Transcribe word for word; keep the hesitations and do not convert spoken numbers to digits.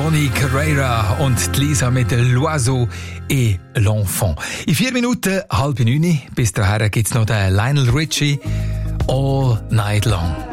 Tony Carreira und Lisa mit L'Oiseau et l'Enfant. In vier Minuten, halb neun, bis dahin gibt's noch den Lionel Richie, All Night Long.